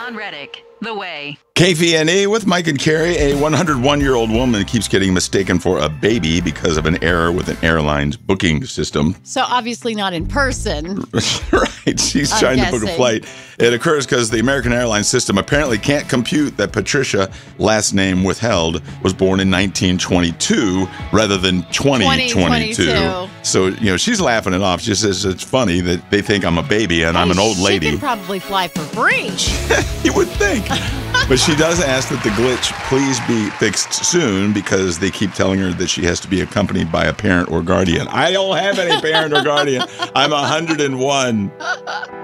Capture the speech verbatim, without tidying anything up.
John Reddick, The Way. K V N E with Mike and Carrie. A one hundred one year old woman keeps getting mistaken for a baby because of an error with an airline's booking system. So obviously not in person. Right. She's I'm trying guessing. to book a flight. It occurs because the American Airlines system apparently can't compute that Patricia, last name withheld, was born in nineteen twenty-two rather than twenty twenty-two. twenty-two. So, you know, she's laughing it off. She says it's funny that they think I'm a baby and I'm an old lady. She can probably fly for free. You would think. But she does ask that the glitch please be fixed soon because they keep telling her that she has to be accompanied by a parent or guardian. I don't have any parent or guardian. I'm one hundred one.